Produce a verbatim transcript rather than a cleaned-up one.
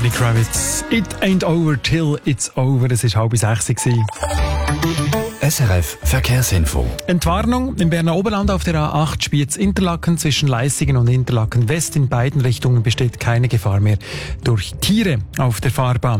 Lenny Kravitz. It ain't over till it's over. Es war halb sechs. S R F Verkehrsinfo. Entwarnung im Berner Oberland auf der A acht Spiez-Interlaken zwischen Leissigen und Interlaken West. In beiden Richtungen besteht keine Gefahr mehr durch Tiere auf der Fahrbahn.